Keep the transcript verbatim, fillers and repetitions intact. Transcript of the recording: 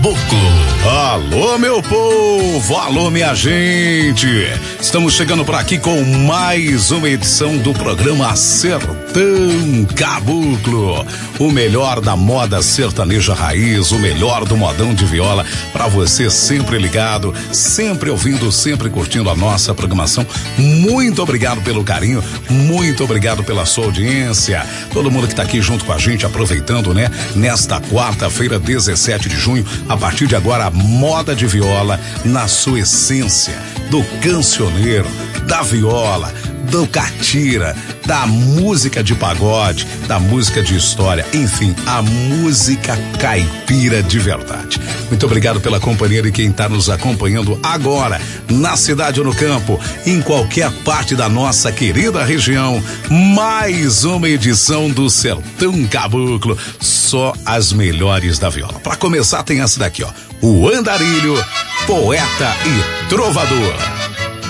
Alô, meu povo, alô, minha gente, estamos chegando por aqui com mais uma edição do programa Sertão Caboclo, o melhor da moda sertaneja raiz, o melhor do modão de viola, pra você sempre ligado, sempre ouvindo, sempre curtindo a nossa programação. Muito obrigado pelo carinho, muito obrigado pela sua audiência, todo mundo que tá aqui junto com a gente, aproveitando, né, nesta quarta-feira, dezessete de junho, a partir de agora, moda de viola na sua essência, do cancioneiro, da viola, do catira, da música de pagode, da música de história, enfim, a música caipira de verdade. Muito obrigado pela companhia de quem está nos acompanhando agora, na cidade ou no campo, em qualquer parte da nossa querida região. Mais uma edição do Sertão Caboclo, só as melhores da viola. Para começar, tem essa daqui, ó, o Andarilho, poeta e trovador.